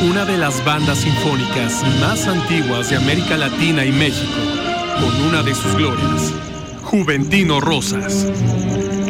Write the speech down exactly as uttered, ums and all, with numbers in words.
Una de las bandas sinfónicas más antiguas de América Latina y México, con una de sus glorias, Juventino Rosas.